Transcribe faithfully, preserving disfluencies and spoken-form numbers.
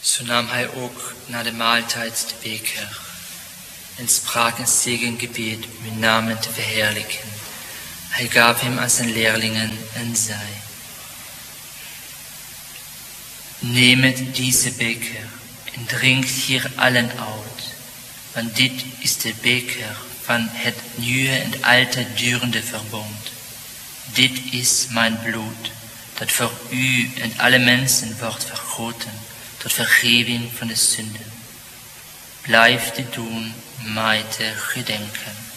Så nam hij ook na de maaltijd de beker en sprak een zegengebed met namen te verheerlijken. Hij gaf hem aan zijn leerlingen en zei: Nehmet diese Beker en drinkt hier allen uit, want dit is de beker van het nieuwe en alte durende verbond. Dit is mijn bloed, dat voor u en alle mensen wordt vergoten, tot vergeving van de sünden. Blijf dit doen, mij te gedenken.